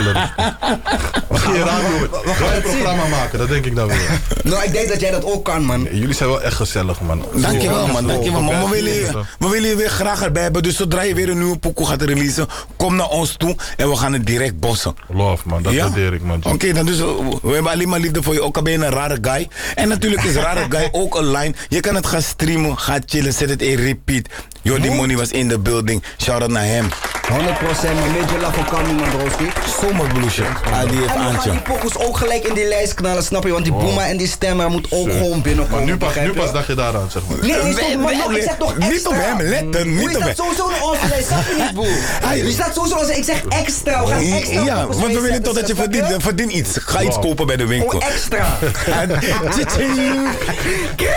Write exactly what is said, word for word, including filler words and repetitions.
alle respect. Mag je radio, ga je programma maken, dat denk ik dan weer. Nou, ik denk dat jij dat ook kan, man. Jullie zijn wel echt gezellig, man. Dankjewel, man. Dankjewel, man. We willen, je, we willen je weer graag erbij hebben. Dus zodra je weer een nieuwe pokoe gaat releasen, kom naar ons toe en we gaan het direct bossen. Love, man. Dat ja? waardeer ik, man. Oké, okay, dan dus we hebben alleen maar liefde voor je. Ook al ben je een rare guy. En natuurlijk is rare guy ook online. Je kan het gaan streamen, gaan chillen, zet het in repeat. Jordi Money was in the building. Shout out naar hem. honderd procent, man. Major love for coming, man, broski. Zomerbloesje. Ah, die heeft En we gaan Aantje. die pokoes ook gelijk in die lijst knallen, snap je? Want die boema en die stemmer moet ook Zo. gewoon binnenkomen. Maar nu pas, begrijp nu je? pas dacht je daaraan, zeg maar. Nee, nee, stop, maar nog, ik zeg toch extra. Niet op hem letten, Hoe niet is op dat hem. sowieso in onze lijst? Snap je niet, boel? Je staat sowieso als ik zeg extra. We gaan extra Ja, pokoes want we willen zetten, toch dat je snap verdient. Verdien iets. Ga iets kopen bij de winkel. Gewoon extra. Tjitjing.